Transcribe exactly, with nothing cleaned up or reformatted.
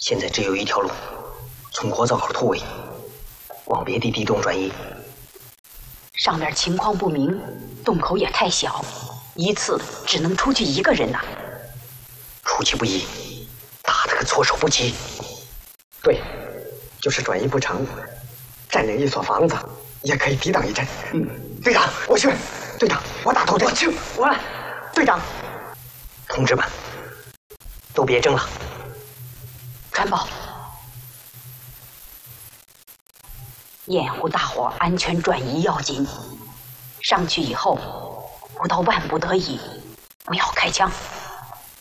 现在只有一条路，从火灶口突围，往别的地洞转移。 上面情况不明，洞口也太小，一次只能出去一个人呐、啊。 出其不意，打得个措手不及。 对，就是转移不成，占领一所房子也可以抵挡一阵。 嗯， 队长，我去。队长，我打头阵。 我去， 我来。队长， 同志们，都别争了。 川宝，掩护大伙安全转移要紧。上去以后，不到万不得已，不要开枪。